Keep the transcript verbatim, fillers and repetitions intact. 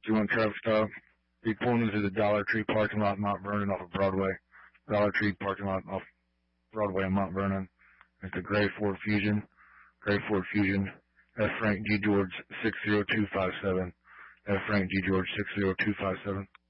two one traffic stop. Be pulling into the Dollar Tree parking lot in Mount Vernon off of Broadway. Dollar Tree parking lot off Broadway in Mount Vernon. It's the Gray Ford Fusion. Gray Ford Fusion. F. Frank G. George six zero two five seven. F. Frank G. George six zero two five seven.